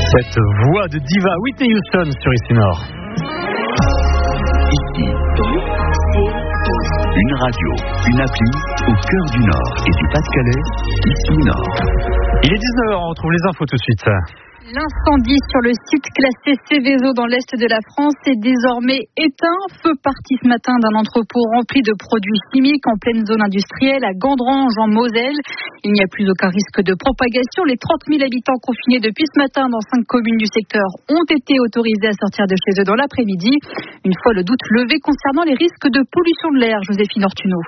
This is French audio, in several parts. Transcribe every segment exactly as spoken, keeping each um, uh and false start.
Cette voix de diva Whitney Houston sur Ici Nord. Ici, une radio, une appli au cœur du Nord et du Pas-de-Calais. Ici Nord. Il est dix-neuf heures, on retrouve les infos tout de suite. L'incendie sur le site classé Céveso dans l'est de la France est désormais éteint. Feu parti ce matin d'un entrepôt rempli de produits chimiques en pleine zone industrielle à Gandrange en Moselle. Il n'y a plus aucun risque de propagation. Les trente mille habitants confinés depuis ce matin dans cinq communes du secteur ont été autorisés à sortir de chez eux dans l'après-midi. Une fois le doute levé concernant les risques de pollution de l'air, Joséphine Ortuneau.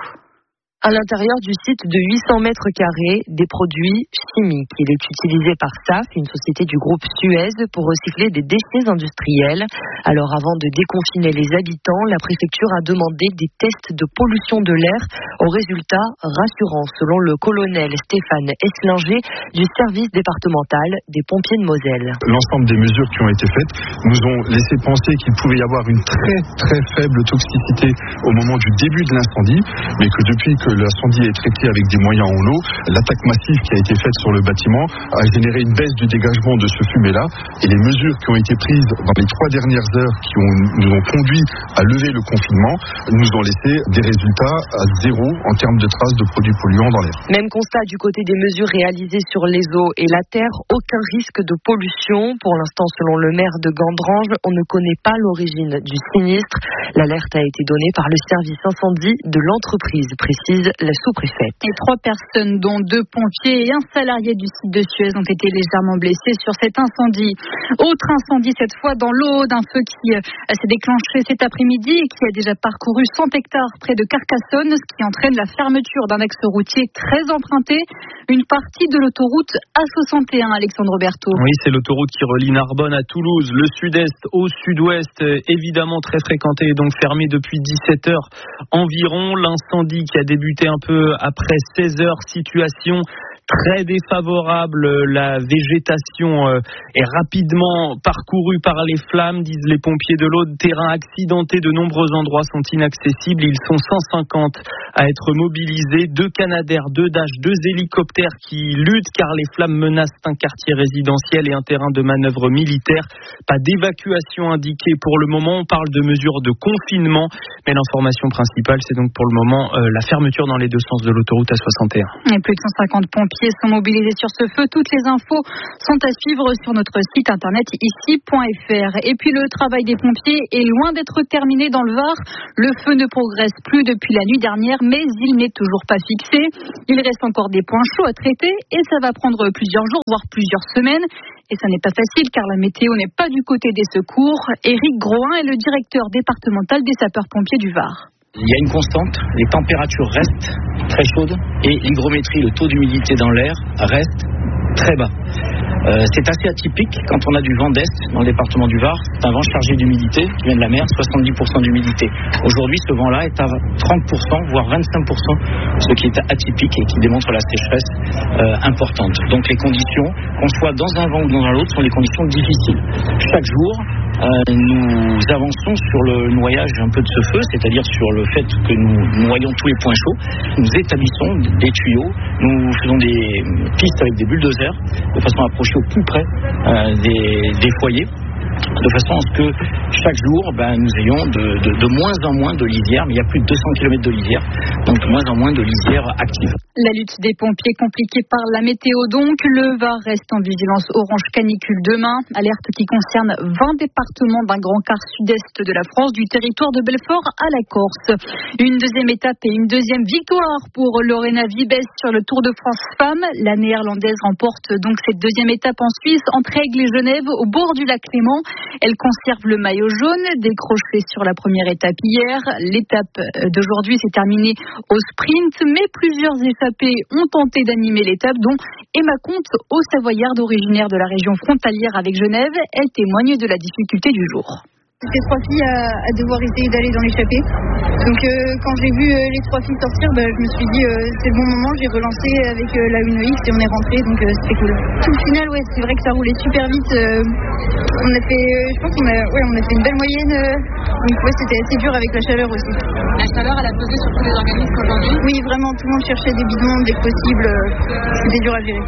À l'intérieur du site de huit cents mètres carrés, des produits chimiques. Il est utilisé par S A F, une société du groupe Suez, pour recycler des déchets industriels. Alors avant de déconfiner les habitants, la préfecture a demandé des tests de pollution de l'air aux résultats rassurants, selon le colonel Stéphane Esslinger du service départemental des pompiers de Moselle. L'ensemble des mesures qui ont été faites nous ont laissé penser qu'il pouvait y avoir une très très faible toxicité au moment du début de l'incendie, mais que depuis que l'incendie est traité avec des moyens en eau, l'attaque massive qui a été faite sur le bâtiment a généré une baisse du dégagement de ce fumée-là, et les mesures qui ont été prises dans les trois dernières heures qui ont, nous ont conduit à lever le confinement nous ont laissé des résultats à zéro en termes de traces de produits polluants dans l'air. Même constat du côté des mesures réalisées sur les eaux et la terre, aucun risque de pollution. Pour l'instant, selon le maire de Gandrange, on ne connaît pas l'origine du sinistre. L'alerte a été donnée par le service incendie de l'entreprise, précise la sous-préfète. Et trois personnes, dont deux pompiers et un salarié du site de Suez, ont été légèrement blessés sur cet incendie. Autre incendie, cette fois dans l'Aude, un feu qui euh, s'est déclenché cet après-midi et qui a déjà parcouru cent hectares près de Carcassonne, ce qui entraîne la fermeture d'un axe routier très emprunté, une partie de l'autoroute A soixante et un, Alexandre Berthaud. Oui, c'est l'autoroute qui relie Narbonne à Toulouse, le sud-est au sud-ouest, évidemment très fréquentée et donc fermée depuis dix-sept heures environ. L'incendie qui a débuté un peu après seize heures, situation très défavorable. La végétation est rapidement parcourue par les flammes, disent les pompiers de l'Aude. Terrain accidenté, de nombreux endroits sont inaccessibles. Ils sont cent cinquante à être mobilisés. Deux Canadair, deux Dash, deux hélicoptères qui luttent car les flammes menacent un quartier résidentiel et un terrain de manœuvre militaire. Pas d'évacuation indiquée pour le moment. On parle de mesures de confinement, mais l'information principale, c'est donc pour le moment euh, la fermeture dans les deux sens de l'autoroute A soixante et un. Et plus de cent cinquante pompiers sont mobilisés sur ce feu. Toutes les infos sont à suivre sur notre site internet ici point f r. Et puis le travail des pompiers est loin d'être terminé dans le Var. Le feu ne progresse plus depuis la nuit dernière, mais il n'est toujours pas fixé. Il reste encore des points chauds à traiter et ça va prendre plusieurs jours, voire plusieurs semaines. Et ça n'est pas facile car la météo n'est pas du côté des secours. Éric Groin est le directeur départemental des sapeurs-pompiers du Var. Il y a une constante, les températures restent très chaudes et l'hygrométrie, le taux d'humidité dans l'air, reste très bas. Euh, c'est assez atypique quand on a du vent d'est dans le département du Var. C'est un vent chargé d'humidité qui vient de la mer, soixante-dix pour cent d'humidité. Aujourd'hui, ce vent-là est à trente pour cent, voire vingt-cinq pour cent, ce qui est atypique et qui démontre la sécheresse euh, importante. Donc les conditions, qu'on soit dans un vent ou dans l'autre, sont des conditions difficiles. Chaque jour, euh, nous avançons sur le noyage un peu de ce feu, c'est-à-dire sur le fait que nous noyons tous les points chauds. Nous établissons des tuyaux, nous faisons des pistes avec des bulldozers de façon à approcher au plus près euh, des, des foyers, de façon à ce que chaque jour ben, nous ayons de, de, de moins en moins de lisières, mais il y a plus de deux cents kilomètres de lisières, donc de moins en moins de lisières actives. La lutte des pompiers compliquée par la météo donc. Le Var reste en vigilance orange canicule demain. Alerte qui concerne vingt départements d'un grand quart sud-est de la France, du territoire de Belfort à la Corse. Une deuxième étape et une deuxième victoire pour Lorena Vibes sur le Tour de France Femmes. La néerlandaise remporte donc cette deuxième étape en Suisse, entre Aigle et Genève, au bord du lac Léman. Elle conserve le maillot jaune, décroché sur la première étape hier. L'étape d'aujourd'hui s'est terminée au sprint, mais plusieurs échappés ont tenté d'animer l'étape, dont Emma Comte, Haut-Savoyarde originaire de la région frontalière avec Genève. Elle témoigne de la difficulté du jour. C'était trois filles à, à devoir essayer d'aller dans l'échappée. Donc euh, quand j'ai vu euh, les trois filles sortir, bah, je me suis dit euh, c'est le bon moment, j'ai relancé avec euh, la Uno X et on est rentré, donc euh, c'était cool. Tout le final, ouais, c'est vrai que ça roulait super vite. Euh, on a fait, euh, je pense qu'on a, ouais, on a fait une belle moyenne. Euh, donc ouais, c'était assez dur avec la chaleur aussi. La chaleur, elle a pesé sur tous les organismes aujourd'hui ? Oui, vraiment, tout le monde cherchait des bidons dès que possible. Euh, c'était dur à gérer.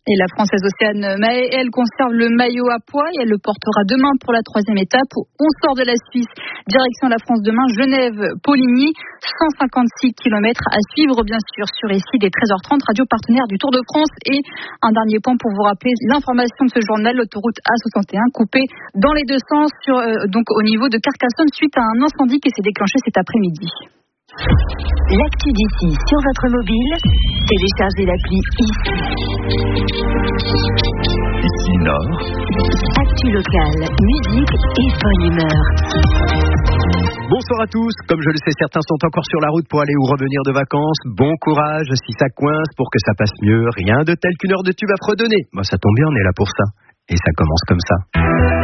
Et la Française Océane Mahé, elle conserve le maillot à pois et elle le portera demain pour la troisième étape. On sort de la Suisse, direction la France demain, Genève-Poligny, cent cinquante-six kilomètres à suivre bien sûr sur ici des treize heures trente, radio partenaire du Tour de France. Et un dernier point pour vous rappeler l'information de ce journal, l'autoroute A soixante et un coupée dans les deux sens sur, euh, donc au niveau de Carcassonne suite à un incendie qui s'est déclenché cet après-midi. L'actu d'ici sur votre mobile, téléchargez l'appli ici. Ici Nord. Actu locale, musique et bonne humeur. Bonsoir à tous. Comme je le sais, certains sont encore sur la route pour aller ou revenir de vacances. Bon courage si ça coince pour que ça passe mieux. Rien de tel qu'une heure de tube à fredonner. Moi, ça tombe bien, on est là pour ça. Et ça commence comme ça.